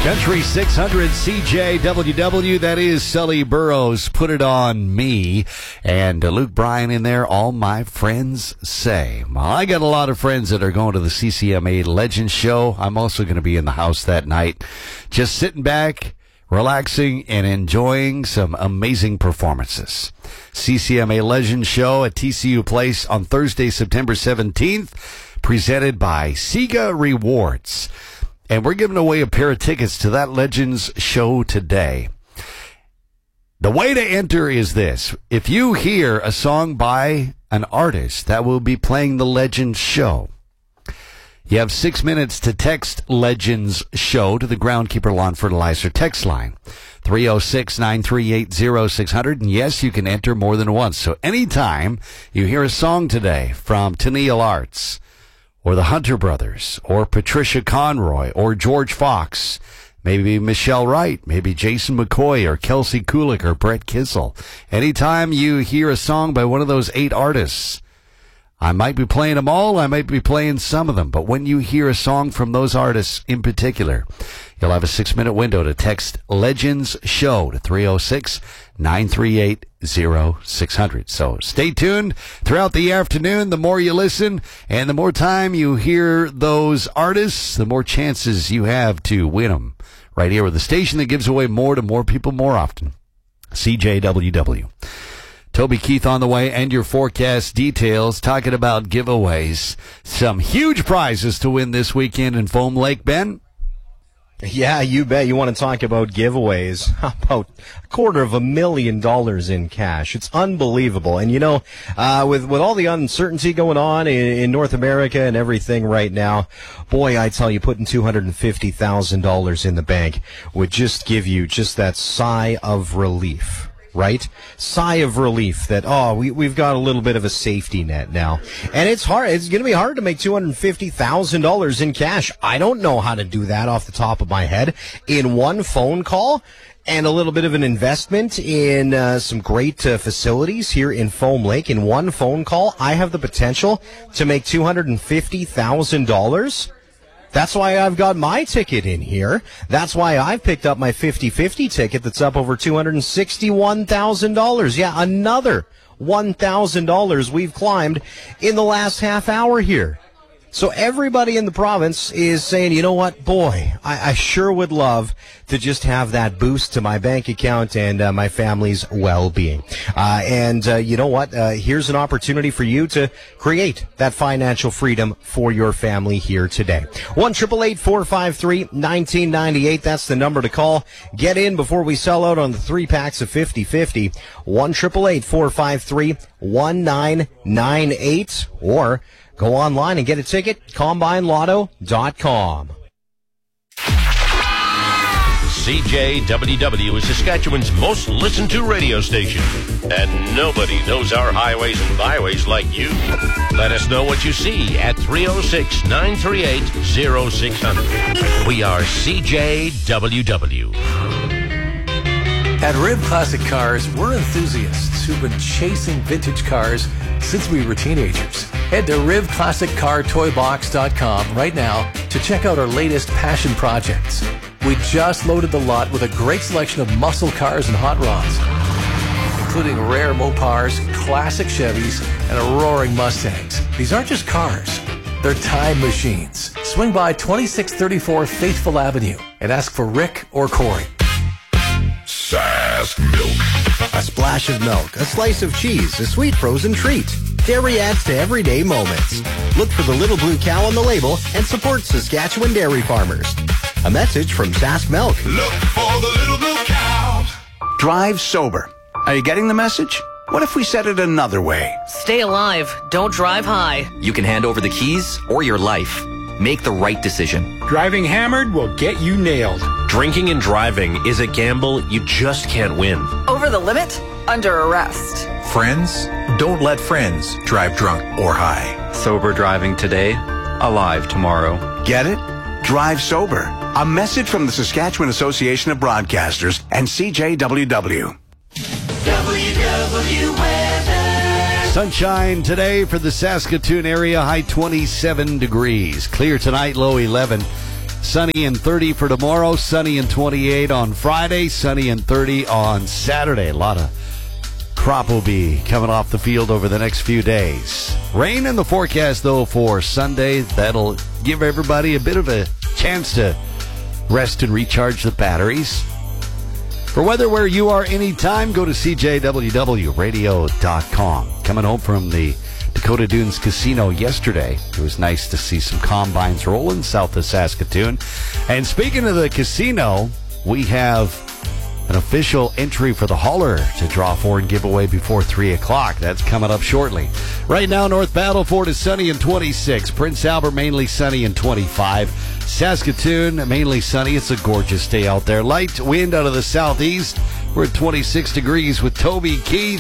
Country 600 CJWW, that is Sully Burrows, Put It On Me, and Luke Bryan in there, All My Friends Say. Well, I got a lot of friends that are going to the CCMA Legends Show. I'm also going to be in the house that night, just sitting back, relaxing, and enjoying some amazing performances. CCMA Legends Show at TCU Place on Thursday, September 17th, presented by Sega Rewards. And we're giving away a pair of tickets to that Legends show today. The way to enter is this. If you hear a song by an artist that will be playing the Legends show, you have 6 minutes to text Legends show to the Groundkeeper Lawn Fertilizer text line, 306-938-0600. And yes, you can enter more than once. So anytime you hear a song today from Tenniel Arts, or the Hunter Brothers, or Patricia Conroy, or George Fox, maybe Michelle Wright, maybe Jason McCoy, or Kelsey Kulik, or Brett Kissel. Anytime you hear a song by one of those 8 artists, I might be playing them all, I might be playing some of them, but when you hear a song from those artists in particular, you'll have a 6-minute window to text Legends Show to 306-938-0600. So stay tuned throughout the afternoon. The more you listen and the more time you hear those artists, the more chances you have to win them. Right here with the station that gives away more to more people more often. CJWW. Toby Keith on the way, and your forecast details, talking about giveaways. Some huge prizes to win this weekend in Foam Lake, Ben. Yeah, you bet. You want to talk about giveaways? How about $250,000 in cash? It's unbelievable. And, you know, with all the uncertainty going on in North America and everything right now, boy, I tell you, putting $250,000 in the bank would just give you just that sigh of relief. Right? Sigh of relief that, we've got a little bit of a safety net now. And it's hard. It's going to be hard to make $250,000 in cash. I don't know how to do that off the top of my head in one phone call and a little bit of an investment in some great facilities here in Foam Lake. In one phone call, I have the potential to make $250,000. That's why I've got my ticket in here. That's why I've picked up my 50-50 ticket that's up over $261,000. Yeah, another $1,000 we've climbed in the last half hour here. So everybody in the province is saying, you know what, boy, I sure would love to just have that boost to my bank account and my family's well-being. You know what, here's an opportunity for you to create that financial freedom for your family here today. 1-888-453-1998, that's the number to call. Get in before we sell out on the 3-packs of 50-50. 1-888-453-1998, or go online and get a ticket, CombineLotto.com. CJWW is Saskatchewan's most listened to radio station, and nobody knows our highways and byways like you. Let us know what you see at 306-938-0600. We are CJWW. At Riv Classic Cars, we're enthusiasts who've been chasing vintage cars since we were teenagers. Head to RivClassicCarToyBox.com right now to check out our latest passion projects. We just loaded the lot with a great selection of muscle cars and hot rods, including rare Mopars, classic Chevys, and roaring Mustangs. These aren't just cars, they're time machines. Swing by 2634 Faithful Avenue and ask for Rick or Corey. Sask Milk. A splash of milk, a slice of cheese, a sweet frozen treat. Dairy adds to everyday moments. Look for the little blue cow on the label and support Saskatchewan dairy farmers. A message from Sask Milk. Look for the little blue cow. Drive sober. Are you getting the message? What if we said it another way? Stay alive. Don't drive high. You can hand over the keys or your life. Make the right decision. Driving hammered will get you nailed. Drinking and driving is a gamble you just can't win. Over the limit? Under arrest. Friends? Don't let friends drive drunk or high. Sober driving today, alive tomorrow. Get it? Drive sober. A message from the Saskatchewan Association of Broadcasters and CJWW. WW weather. Sunshine today for the Saskatoon area, high 27 degrees. Clear tonight, low 11. Sunny and 30 for tomorrow, sunny and 28 on Friday, sunny and 30 on Saturday. A lot of crop will be coming off the field over the next few days. Rain in the forecast, though, for Sunday. That'll give everybody a bit of a chance to rest and recharge the batteries. For weather where you are anytime, go to CJWWRadio.com. Coming home from the Dakota Dunes Casino yesterday, it was nice to see some combines rolling south of Saskatoon. And speaking of the casino, we have an official entry for the hauler to draw for and give away before 3 o'clock. That's coming up shortly. Right now, North Battleford is sunny and 26. Prince Albert mainly sunny and 25. Saskatoon mainly sunny. It's a gorgeous day out there. Light wind out of the southeast. We're at 26 degrees with Toby Keith.